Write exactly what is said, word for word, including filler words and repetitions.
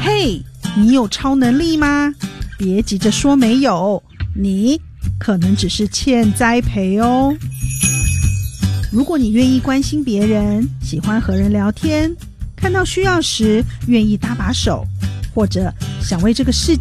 嘿，你有超能力吗？别急着说没有，你可能只是欠栽培哦。如果你愿意关心别人，喜欢和人聊天，看到需要时愿意搭把手，或者想为这个世界